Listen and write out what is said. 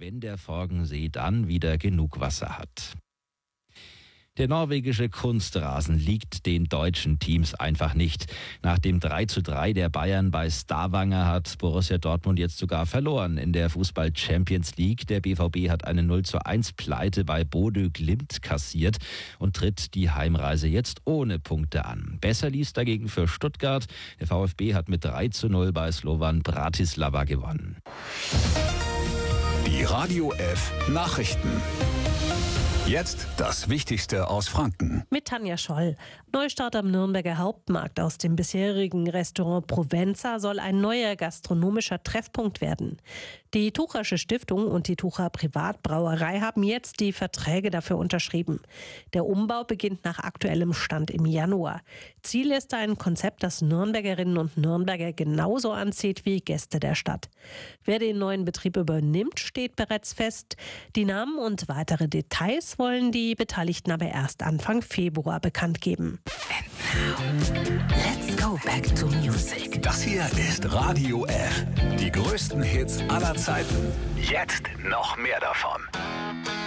wenn der Forgensee dann wieder genug Wasser hat. Der norwegische Kunstrasen liegt den deutschen Teams einfach nicht. Nach dem 3:3 der Bayern bei Stavanger hat Borussia Dortmund jetzt sogar verloren in der Fußball-Champions League. Der BVB hat eine 0:1 Pleite bei Bodø Glimt kassiert und tritt die Heimreise jetzt ohne Punkte an. Besser lief dagegen für Stuttgart. Der VfB hat mit 3:0 bei Slovan Bratislava gewonnen. Die Radio F Nachrichten. Jetzt das Wichtigste aus Franken. Mit Tanja Scholl. Neustart am Nürnberger Hauptmarkt. Aus dem bisherigen Restaurant Provenza soll ein neuer gastronomischer Treffpunkt werden. Die Tuchersche Stiftung und die Tucher Privatbrauerei haben jetzt die Verträge dafür unterschrieben. Der Umbau beginnt nach aktuellem Stand im Januar. Ziel ist ein Konzept, das Nürnbergerinnen und Nürnberger genauso anzieht wie Gäste der Stadt. Wer den neuen Betrieb übernimmt, steht bereits fest. Die Namen und weitere Details wollen die Beteiligten aber erst Anfang Februar bekannt geben. Let's go back to music. Das hier ist Radio F. Die größten Hits aller Zeiten. Jetzt noch mehr davon.